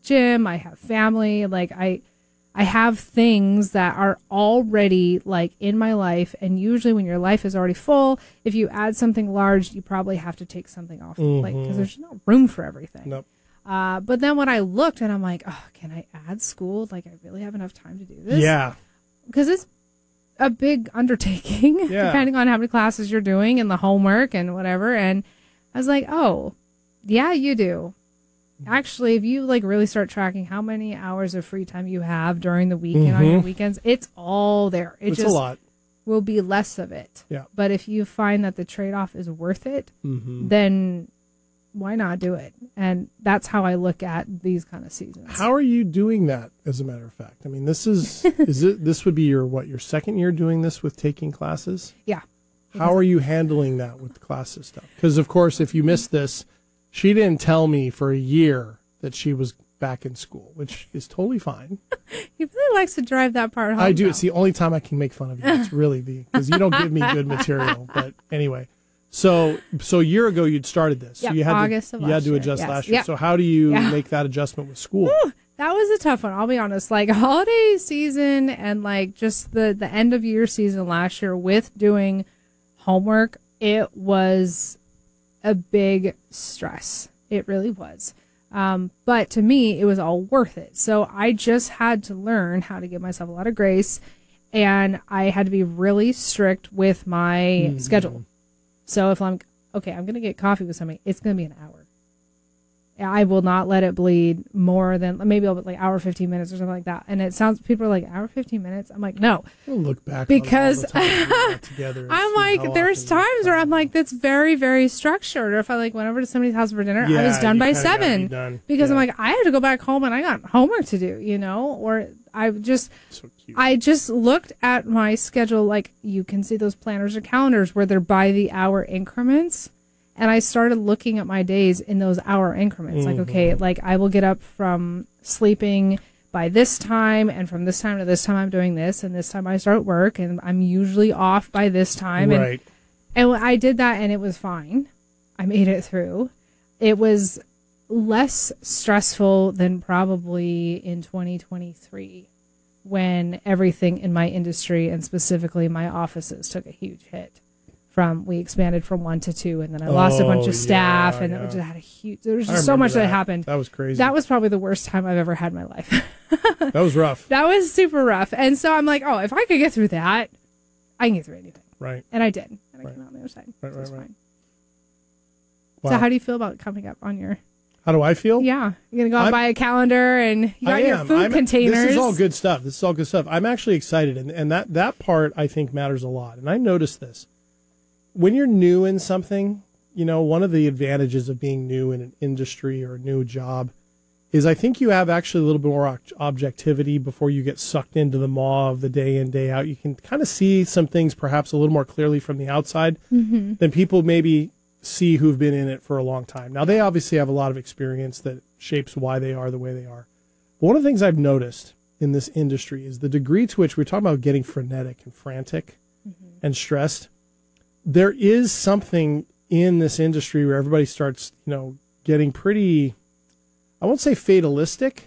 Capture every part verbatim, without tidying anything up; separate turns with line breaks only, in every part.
gym. I have family. Like I, I have things that are already like in my life. And usually when your life is already full, if you add something large, you probably have to take something off
Mm-hmm.
the plate because there's no room for everything.
Nope.
Uh, but then when I looked and I'm like, oh, can I add school? Like I really have enough time to do this?
Yeah.
Because it's a big undertaking,
Yeah.
depending on how many classes you're doing and the homework and whatever. And I was like, oh, yeah, you do. Actually, if you like really start tracking how many hours of free time you have during the week and on your weekends, it's all there. It
It's
just
a lot.
will be less of it.
Yeah.
But if you find that the trade-off is worth it,
Mm-hmm.
then why not do it? And that's how I look at these kind of seasons.
How are you doing that, as a matter of fact? I mean, this is, is it, this would be your, what, your second year doing this with taking classes?
Yeah.
How are you handling that with the classes stuff? Because, of course, if you missed this, she didn't tell me for a year that she was back in school, which is totally fine.
He really likes to drive that part home.
I do.
now.
It's the only time I can make fun of you. It's really the, because you don't give me good material. But anyway, so so a year ago you'd started this.
Yep,
so you had
August
to,
of
you had
last
to
year,
adjust
yes.
last year.
Yep.
So how do you
Yeah.
make that adjustment with school?
Whew, that was a tough one. I'll be honest. Like holiday season and like just the, the end of year season last year with doing homework, it was a big stress. It really was. Um, but to me, it was all worth it. So I just had to learn how to give myself a lot of grace, and I had to be really strict with my
Mm-hmm.
schedule. So if I'm, okay, I'm going to get coffee with somebody, it's going to be an hour. I will not let it bleed more than maybe I'll like hour fifteen minutes or something like that. And it sounds people are like hour fifteen minutes. I'm like no,
I'll look back
because
on all the time we got together and
I'm
see
like
how
there's
often we
times where I'm
talk.
like that's very very structured. Or if I like went over to somebody's house for dinner, I
Yeah,
was done
you
by
kinda gotta be
seven
done.
because I'm
Yeah.
like I have to go back home and I got homework to do, you know. Or I just
So cute.
I just looked at my schedule like you can see those planners or calendars where they're by the hour increments. And I started looking at my days in those hour increments. Like, okay, like I will get up from sleeping by this time, and from this time to this time I'm doing this, and this time I start work, and I'm usually off by this time.
Right.
And, and I did that, and it was fine. I made it through. It was less stressful than probably in twenty twenty-three when everything in my industry, and specifically my offices, took a huge hit. From we expanded from one to two, and then I lost a bunch
Oh,
of staff,
yeah,
and
yeah.
it just had a huge. There was
I
just so
remember
much that. happened.
That was crazy.
That was probably the worst time I've ever had in my life.
that was rough.
That was super rough, and so I'm like, oh, if I could get through that, I can get through anything,
Right.
and I did, and I
Right.
came out on the other side.
Right,
So it was
right, right.
fine.
Wow.
So how do you feel about coming up on your?
How do I feel?
Yeah, you're gonna go out and
I'm-
buy a calendar, and you got
I
your
am.
food
I'm-
containers.
This is all good stuff. This is all good stuff. I'm actually excited, and, and that, that part I think matters a lot. And I noticed this. When you're new in something, you know, one of the advantages of being new in an industry or a new job is I think you have actually a little bit more ob- objectivity before you get sucked into the maw of the day in, day out. You can kind of see some things perhaps a little more clearly from the outside
Mm-hmm.
than people maybe see who've been in it for a long time. Now, they obviously have a lot of experience that shapes why they are the way they are. But one of the things I've noticed in this industry is the degree to which we're talking about getting frenetic and frantic
Mm-hmm.
and stressed. There is something in this industry where everybody starts, you know, getting pretty, I won't say fatalistic,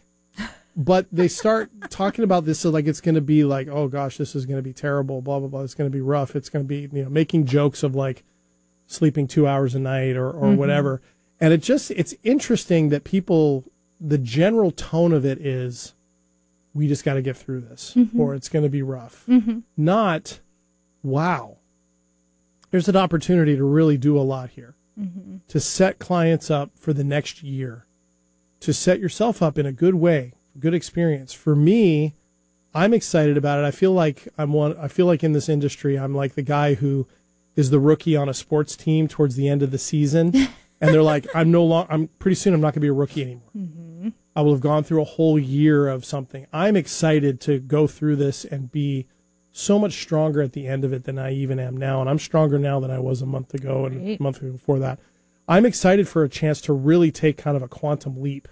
but they start talking about this so like it's going to be like, oh gosh, this is going to be terrible, blah, blah, blah. It's going to be rough. It's going to be, you know, making jokes of like sleeping two hours a night or, or
Mm-hmm.
whatever. And it just, it's interesting that people, the general tone of it is, we just got to get through this
Mm-hmm.
or it's going to be rough.
Mm-hmm.
Not, wow, there's an opportunity to really do a lot here,
Mm-hmm.
to set clients up for the next year, to set yourself up in a good way, good experience. For me, I'm excited about it. I feel like I'm one, I feel like in this industry, I'm like the guy who is the rookie on a sports team towards the end of the season. And they're like, I'm no longer, I'm pretty soon I'm not gonna be a rookie anymore.
Mm-hmm.
I will have gone through a whole year of something. I'm excited to go through this and be so much stronger at the end of it than I even am now. And I'm stronger now than I was a month ago and
Right.
a month before that. I'm excited for a chance to really take kind of a quantum leap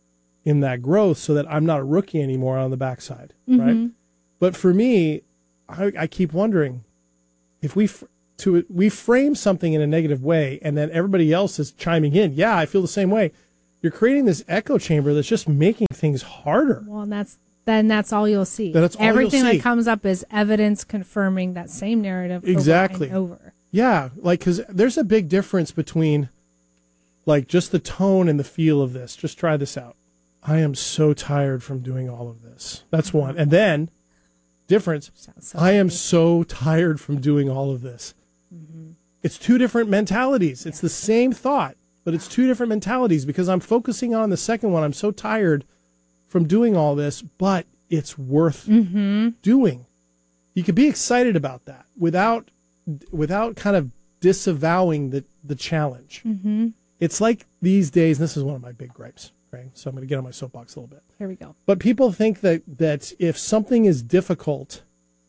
in that growth so that I'm not a rookie anymore on the backside,
Mm-hmm.
right? But for me, I, I keep wondering if we f- to we frame something in a negative way and then everybody else is chiming in. Yeah, I feel the same way. You're you're creating this echo chamber that's just making things harder.
Well, and that's then that's all you'll see.
Then that's all
Everything
you'll see.
that comes up is evidence confirming that same narrative
Exactly.
over and over.
Yeah, like, because there's a big difference between, like, just the tone and the feel of this. Just try this out. I am so tired from doing all of this. That's one. And then, difference,
So
I am so tired from doing all of this.
Mm-hmm.
It's two different mentalities. It's the same thought, but it's two different mentalities because I'm focusing on the second one. I'm so tired from doing all this, but it's worth
Mm-hmm.
doing. You could be excited about that without without kind of disavowing the, the challenge.
Mm-hmm.
It's like these days, and this is one of my big gripes, right? So I'm going to get on my soapbox a little bit.
Here we go.
But people think that, that if something is difficult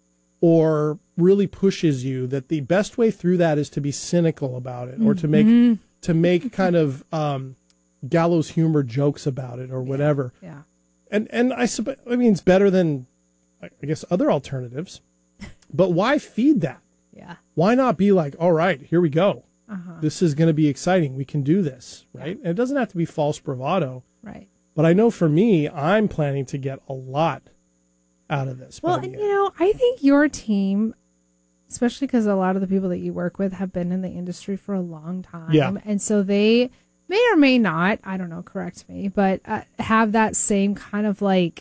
or really pushes you, that the best way through that is to be cynical about it or to make
Mm-hmm.
to make kind of um, gallows humor jokes about it or whatever.
Yeah.
And and I suppose, I mean, it's better than, I guess, other alternatives. But why feed that?
Yeah.
Why not be like, all right, here we go.
Uh-huh.
This is going to be exciting. We can do this, right? And it doesn't have to be false bravado.
Right.
But I know for me, I'm planning to get a lot out of this.
Well,
by the
and
end.
you know, I think your team, especially because a lot of the people that you work with have been in the industry for a long time.
Yeah.
And so they may or may not, I don't know, correct me, but uh, have that same kind of like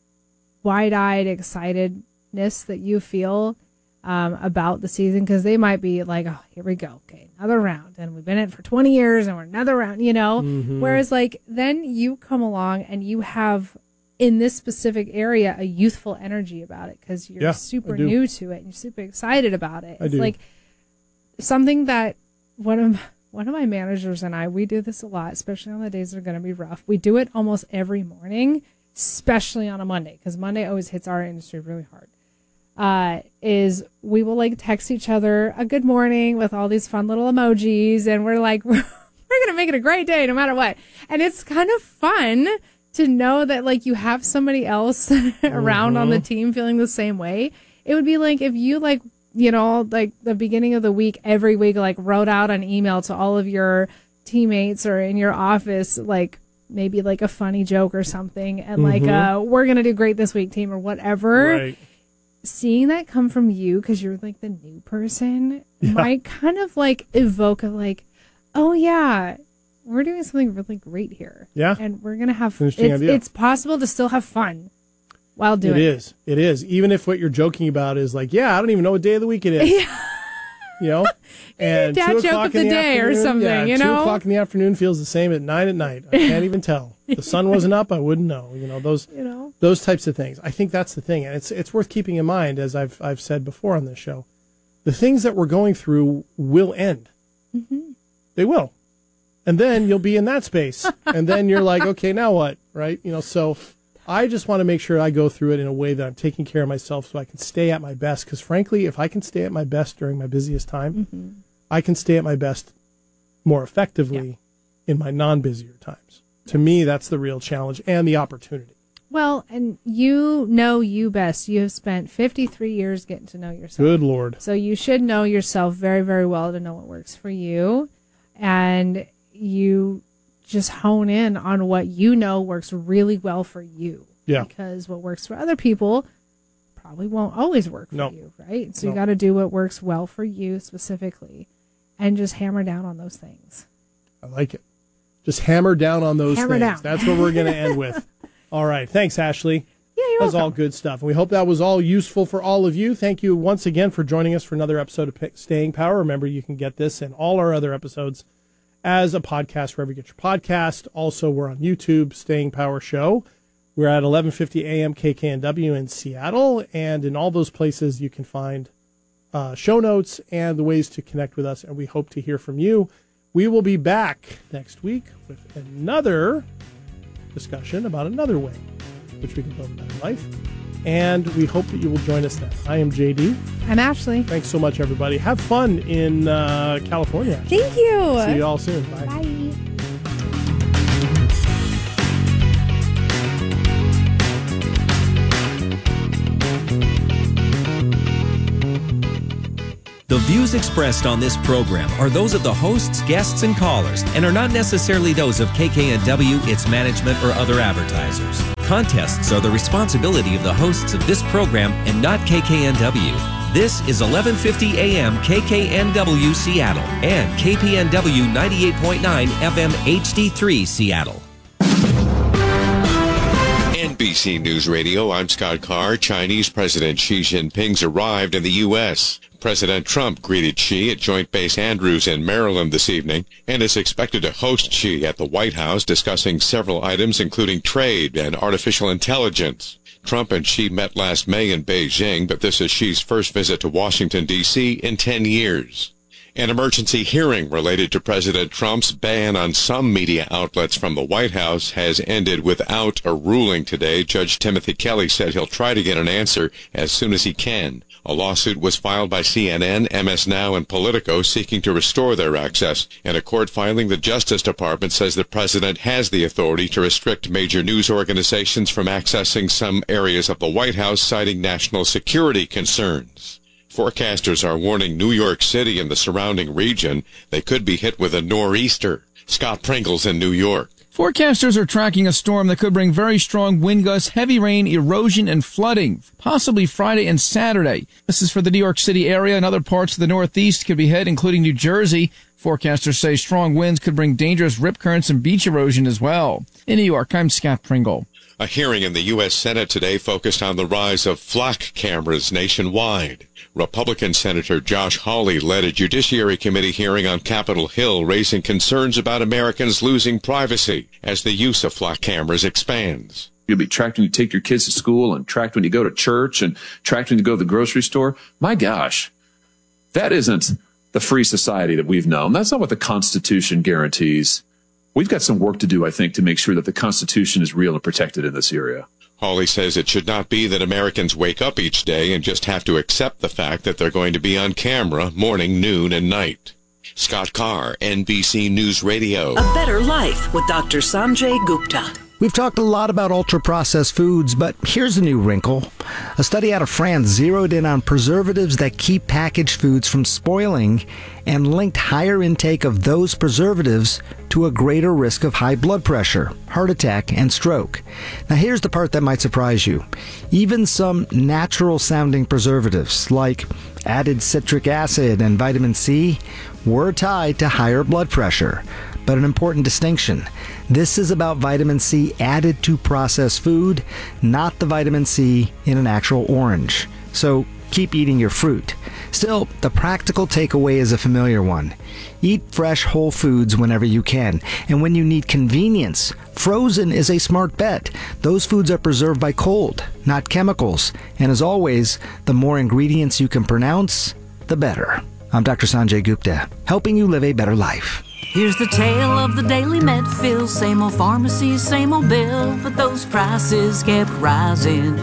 wide-eyed excitedness that you feel um, about the season, because they might be like, oh, here we go. Okay, another round. And we've been in it for twenty years and we're another round, you know?
Mhm.
Whereas like then you come along and you have in this specific area a youthful energy about it because you're
Yeah,
super
I do.
new to it and you're super excited about it.
I
It's
do.
like something that one of one of my managers and I, we do this a lot, especially on the days that are going to be rough. We do it almost every morning, especially on a Monday, because Monday always hits our industry really hard. Uh, is we will like text each other a good morning with all these fun little emojis, and we're like, we're, we're going to make it a great day no matter what. And it's kind of fun to know that like you have somebody else around on the team feeling the same way. It would be like if you like, you know, like the beginning of the week, every week, like wrote out an email to all of your teammates or in your office, like maybe like a funny joke or something. And like, uh, we're going to do great this week, team, or whatever.
Right.
Seeing that come from you because you're like the new person might kind of like evoke a like, oh yeah, we're doing something really great here.
Yeah.
And we're going to have, it's,
Interesting idea.
it's possible to still have fun while doing
It
it.
is. It is. Even if what you're joking about is like, yeah, I don't even know what day of the week it is.
Yeah.
You know? And
dad
two
joke
o'clock
of
in
the day or
afternoon-
something,
yeah,
you
two
know?
o'clock in the afternoon feels the same at nine at night. I can't even tell. The sun wasn't up, I wouldn't know. You know, those
You know?
those types of things. I think that's the thing. And it's it's worth keeping in mind, as I've I've said before on this show. The things that we're going through will end.
Mm-hmm.
They will. And then you'll be in that space. And then you're like, okay, now what? Right? You know, so I just want to make sure I go through it in a way that I'm taking care of myself so I can stay at my best. Because frankly, if I can stay at my best during my busiest time,
Mm-hmm.
I can stay at my best more effectively in my non-busier times. To me, that's the real challenge and the opportunity.
Well, and you know you best. You have spent fifty-three years getting to know yourself.
Good Lord.
So you should know yourself very, very well to know what works for you. And you just hone in on what you know works really well for you.
Yeah.
Because what works for other people probably won't always work for
No.
you, right? So
No.
you got to do what works well for you specifically and just hammer down on those things.
I like it. Just hammer down on those
Hammer
things.
down.
That's what we're going to end with. All right. Thanks, Ashley.
Yeah, you're
That's
welcome.
all good stuff. And we hope that was all useful for all of you. Thank you once again for joining us for another episode of P- Staying Power. Remember, you can get this and all our other episodes as a podcast wherever you get your podcast. Also, we're on YouTube, Staying Power Show. We're at eleven fifty a.m. K K N W in Seattle. And in all those places, you can find uh, show notes and the ways to connect with us. And we hope to hear from you. We will be back next week with another discussion about another way which we can build a better life. And we hope that you will join us then. I am J D.
I'm Ashley.
Thanks so much, everybody. Have fun in uh, California.
Thank you.
See you all soon. Bye.
Bye.
The views expressed on this program are those of the hosts, guests, and callers and are not necessarily those of K K N W, its management, or other advertisers. Contests are the responsibility of the hosts of this program and not K K N W. This is eleven fifty A M K K N W Seattle and K P N W ninety-eight point nine F M H D three Seattle.
N B C News Radio, I'm Scott Carr. Chinese President Xi Jinping's arrived in the U S President Trump greeted Xi at Joint Base Andrews in Maryland this evening and is expected to host Xi at the White House, discussing several items including trade and artificial intelligence. Trump and Xi met last May in Beijing, but this is Xi's first visit to Washington, D C in ten years. An emergency hearing related to President Trump's ban on some media outlets from the White House has ended without a ruling today. Judge Timothy Kelly said he'll try to get an answer as soon as he can. A lawsuit was filed by C N N, M S Now, and Politico seeking to restore their access. In a court filing, the Justice Department says the president has the authority to restrict major news organizations from accessing some areas of the White House, citing national security concerns. Forecasters are warning New York City and the surrounding region they could be hit with a nor'easter. Scott Pringle's in New York.
Forecasters are tracking a storm that could bring very strong wind gusts, heavy rain, erosion, and flooding, possibly Friday and Saturday. This is for the New York City area, and other parts of the Northeast could be hit, including New Jersey. Forecasters say strong winds could bring dangerous rip currents and beach erosion as well. In New York, I'm Scott Pringle.
A hearing in the U S Senate today focused on the rise of flock cameras nationwide. Republican Senator Josh Hawley led a Judiciary Committee hearing on Capitol Hill, raising concerns about Americans losing privacy as the use of flock cameras expands.
You'll be tracked when you take your kids to school and tracked when you go to church and tracked when you go to the grocery store. My gosh, that isn't the free society that we've known. That's not what the Constitution guarantees. We've got some work to do, I think, to make sure that the Constitution is real and protected in this area.
Hawley says it should not be that Americans wake up each day and just have to accept the fact that they're going to be on camera morning, noon, and night. Scott Carr, N B C News Radio.
A Better Life with Doctor Sanjay Gupta.
We've talked a lot about ultra-processed foods, but here's a new wrinkle. A study out of France zeroed in on preservatives that keep packaged foods from spoiling and linked higher intake of those preservatives to a greater risk of high blood pressure, heart attack, and stroke. Now here's the part that might surprise you. Even some natural-sounding preservatives, like added citric acid and vitamin C, were tied to higher blood pressure. But an important distinction. This is about vitamin C added to processed food, not the vitamin C in an actual orange. So keep eating your fruit. Still, the practical takeaway is a familiar one. Eat fresh whole foods whenever you can. And when you need convenience, frozen is a smart bet. Those foods are preserved by cold, not chemicals. And as always, the more ingredients you can pronounce, the better. I'm Doctor Sanjay Gupta, helping you live a better life.
Here's the tale of the daily Medfill. Same old pharmacy, same old bill, but those prices kept rising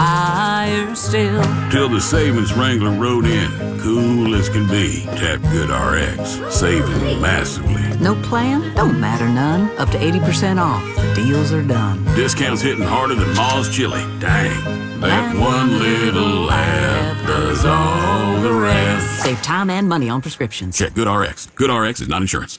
higher still.
Till the savings wrangler rode in, cool as can be. Tap GoodRx, saving massively.
No plan? Don't matter none. Up to eighty percent off. The deals are done.
Discounts hitting harder than Ma's chili. Dang. That one little app does all the rest.
Save time and money on prescriptions.
Check GoodRx. GoodRx is not insurance.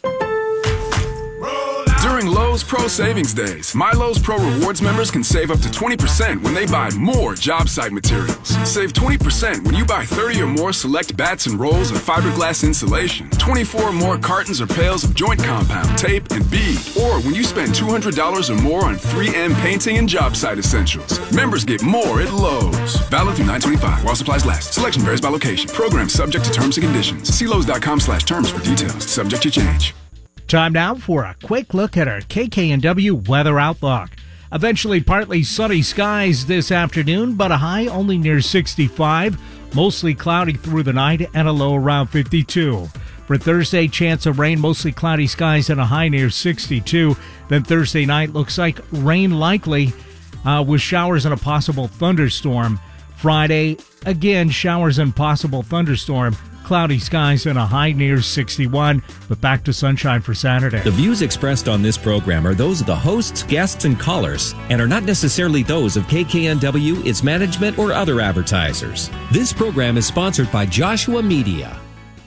During Lowe's Pro Savings Days, My Lowe's Pro Rewards members can save up to twenty percent when they buy more job site materials. Save twenty percent when you buy thirty or more select bats and rolls of fiberglass insulation, twenty-four or more cartons or pails of joint compound, tape, and bead. Or when you spend two hundred dollars or more on three M painting and job site essentials. Members get more at Lowe's. Valid through nine twenty-five while supplies last. Selection varies by location. Program subject to terms and conditions. See Lowe's.com slash terms for details. Subject to change.
Time now for a quick look at our K K N W weather outlook. Eventually partly sunny skies this afternoon, but a high only near sixty-five. Mostly cloudy through the night and a low around fifty-two. For Thursday, chance of rain, mostly cloudy skies and a high near sixty-two. Then Thursday night looks like rain likely uh, with showers and a possible thunderstorm. Friday, again, showers and possible thunderstorm. Cloudy skies and a high near sixty-one, but back to sunshine for Saturday.
The views expressed on this program are those of the hosts, guests, and callers, and are not necessarily those of K K N W, its management, or other advertisers. This program is sponsored by Joshua Media.